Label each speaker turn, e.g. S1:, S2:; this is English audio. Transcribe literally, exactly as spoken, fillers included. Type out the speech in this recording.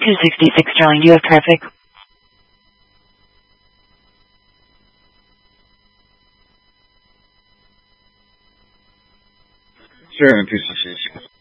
S1: two sixty-six Sterling, do you have traffic?
S2: Sure, two sixty-six.